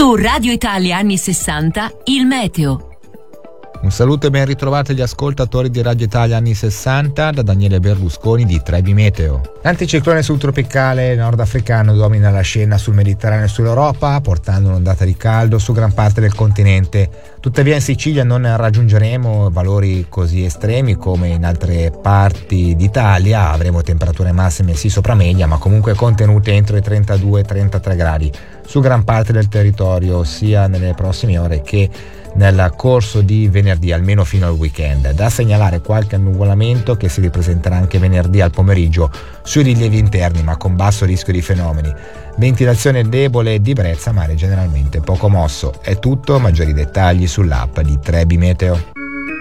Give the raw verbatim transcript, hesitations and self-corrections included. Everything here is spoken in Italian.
Su Radio Italia anni sessanta, il meteo. Un saluto e ben ritrovati agli ascoltatori di Radio Italia anni sessanta da Daniele Berlusconi di Trebi Meteo. L'anticiclone subtropicale nordafricano domina la scena sul Mediterraneo e sull'Europa, portando un'ondata di caldo su gran parte del continente. Tuttavia in Sicilia non raggiungeremo valori così estremi come in altre parti d'Italia, avremo temperature massime sì sopra media, ma comunque contenute entro i trentadue trentatré gradi su gran parte del territorio, sia nelle prossime ore che nel corso di venerdì, almeno fino al weekend. Da segnalare qualche annuvolamento che si ripresenterà anche venerdì al pomeriggio sui rilievi interni, ma con basso rischio di fenomeni. Ventilazione debole di brezza, mare generalmente poco mosso. È tutto, maggiori dettagli sull'app di Trebi Meteo.